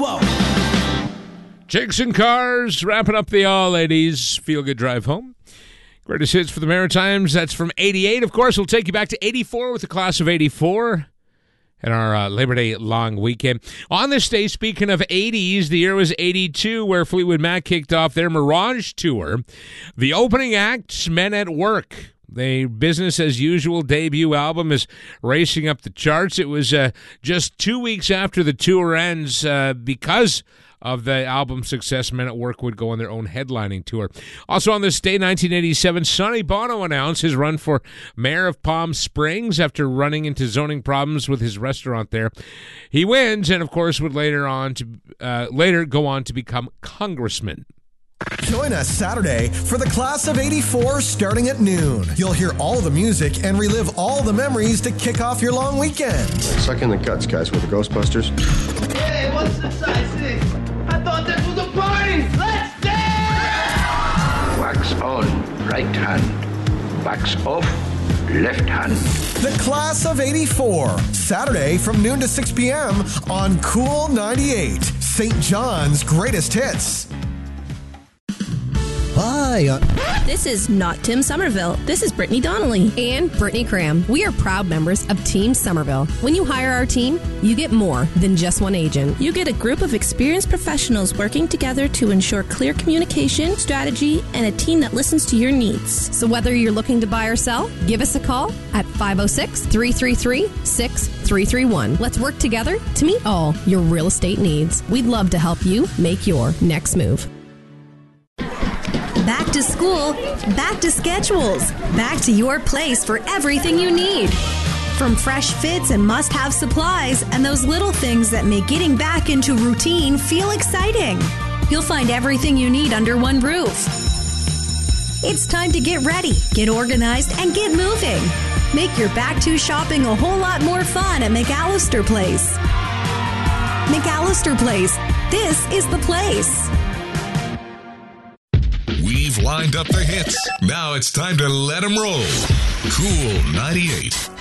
whoa. Chicks and Cars, wrapping up the all-ladies feel-good drive home. Greatest hits for the Maritimes, that's from 88. Of course, we'll take you back to 84 with the class of 84 and our Labor Day long weekend. On this day, speaking of 80s, the year was 82, where Fleetwood Mac kicked off their Mirage Tour. The opening act, Men at Work. The business-as-usual debut album is racing up the charts. It was just 2 weeks after the tour ends because of the album's success, Men at Work would go on their own headlining tour. Also on this day, 1987, Sonny Bono announced his run for mayor of Palm Springs after running into zoning problems with his restaurant there. He wins and, of course, would later go on to become congressman. Join us Saturday for the class of 84 starting at noon. You'll hear all the music and relive all the memories to kick off your long weekend. Suck in the guts, guys, with the Ghostbusters. Hey, what's the size 6? I thought this was a party! Let's dance! Wax on, right hand. Wax off, left hand. The class of 84, Saturday from noon to 6 p.m. on Cool 98, St. John's greatest hits. Hi. This is not Tim Somerville. This is Brittany Donnelly. And Brittany Cram. We are proud members of Team Somerville. When you hire our team, you get more than just one agent. You get a group of experienced professionals working together to ensure clear communication, strategy, and a team that listens to your needs. So whether you're looking to buy or sell, give us a call at 506-333-6331. Let's work together to meet all your real estate needs. We'd love to help you make your next move. Back to school, back to schedules, back to your place for everything you need. From fresh fits and must-have supplies and those little things that make getting back into routine feel exciting. You'll find everything you need under one roof. It's time to get ready, get organized, and get moving. Make your back-to shopping a whole lot more fun at McAllister Place. McAllister Place. This is the place. We've lined up the hits. Now it's time to let them roll. Cool 98.